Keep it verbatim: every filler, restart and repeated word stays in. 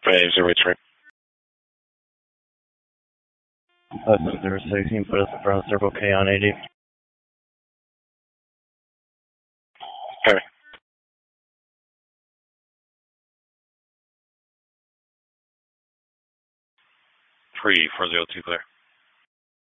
Five zero three. Uh, zero sixteen, put us in front of Circle K on eighty. Okay. Three four zero two clear.